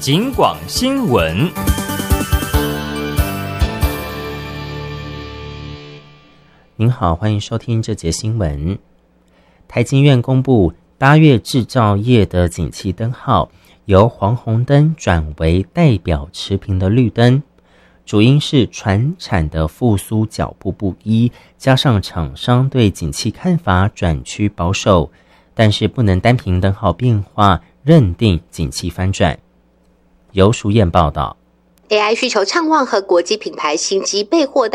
警广新闻。 您好，欢迎收听这节新闻。台经院公布8月制造业的景气灯号由黄红灯转为代表持平的绿灯，主因是传产的复苏脚步不一，加上厂商对景气看法转趋保守，但是不能单凭灯号变化认定景气翻转。由淑燕报道。 AI 需求畅旺和国际品牌新机备货